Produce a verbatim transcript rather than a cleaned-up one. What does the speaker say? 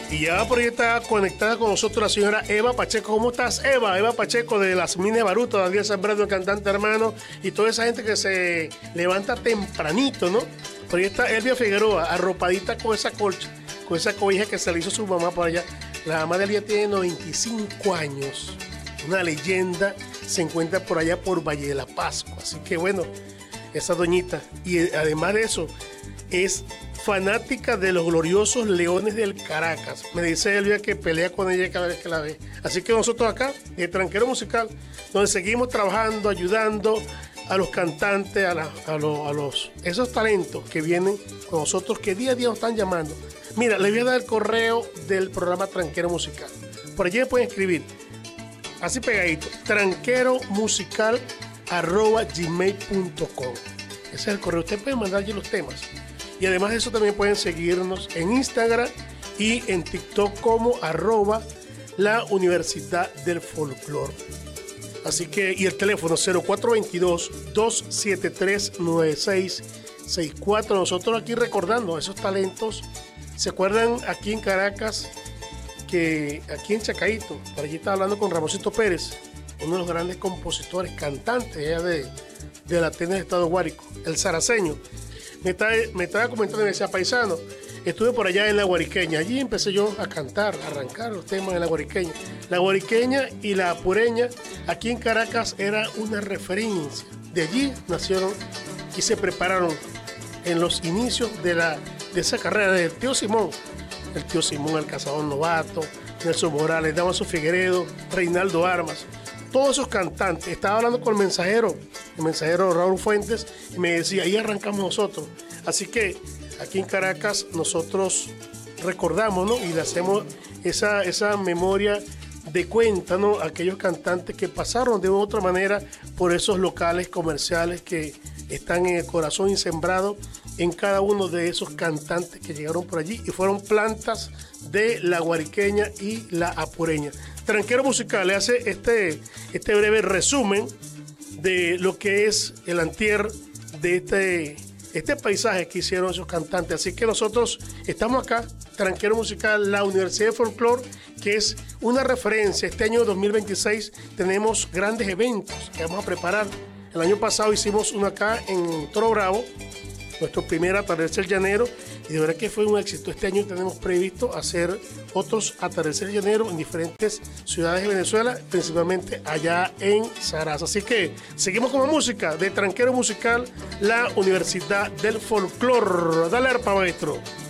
Y ya por ahí está conectada con nosotros la señora Eva Pacheco. ¿Cómo estás, Eva? Eva Pacheco de las Minas de Baruta, Daniel Zambrano, el cantante hermano, y toda esa gente que se levanta tempranito, ¿no? Por ahí está Elvia Figueroa, arropadita con esa colcha, con esa cobija que se le hizo su mamá por allá. La mamá de Elvia tiene noventa y cinco años, una leyenda, se encuentra por allá por Valle de la Pascua. Así que bueno, esa doñita. Y además de eso, es fanática de los gloriosos Leones del Caracas. Me dice Elvia que pelea con ella cada vez que la ve. Así que nosotros acá, en Tranquero Musical, donde seguimos trabajando, ayudando a los cantantes, a, la, a, lo, a los esos talentos que vienen con nosotros, que día a día nos están llamando. Mira, les voy a dar el correo del programa Tranquero Musical. Por allí me pueden escribir, así pegadito, tranqueromusical arroba gmail punto com. Ese es el correo. Ustedes pueden mandar allí los temas. Y además de eso también pueden seguirnos en Instagram y en TikTok como arroba la Universidad del Folclor. Así que, y el teléfono cero cuatro dos dos, dos siete tres, nueve seis seis cuatro. Nosotros aquí recordando esos talentos. ¿Se acuerdan aquí en Caracas que aquí en Chacaíto, por allí estaba hablando con Ramosito Pérez, uno de los grandes compositores, cantantes de, de la Atenas de Estado Guárico, el zaraceño? Me estaba, me estaba comentando y me decía, paisano, estuve por allá en la Guariqueña. Allí empecé yo a cantar, a arrancar los temas de la Guariqueña. La Guariqueña y la Apureña aquí en Caracas era una referencia. De allí nacieron y se prepararon en los inicios de, la, de esa carrera del tío Simón. El tío Simón, el cazador novato, Nelson Morales, Damaso Figueredo, Reinaldo Armas. Todos esos cantantes. Estaba hablando con el mensajero, el mensajero Raúl Fuentes, y me decía, ahí arrancamos nosotros. Así que aquí en Caracas nosotros recordamos, ¿no? Y le hacemos esa, esa memoria de cuenta, ¿no? Aquellos cantantes que pasaron de otra manera por esos locales comerciales que están en el corazón y sembrados en cada uno de esos cantantes que llegaron por allí y fueron plantas de la Guariqueña y la Apureña. Tranquero Musical le hace este, este breve resumen de lo que es el antier de este, este paisaje que hicieron esos cantantes. Así que nosotros estamos acá, Tranquero Musical, la Universidad de Folclor, que es una referencia. Este año dos mil veintiséis tenemos grandes eventos que vamos a preparar. El año pasado hicimos uno acá en Toro Bravo, nuestro primer atardecer llanero, y de verdad que fue un éxito. Este año tenemos previsto hacer otros atardecer llaneros en diferentes ciudades de Venezuela, principalmente allá en Saraz. Así que seguimos con la música de Tranquero Musical, la Universidad del Folclor. Dale arpa, maestro.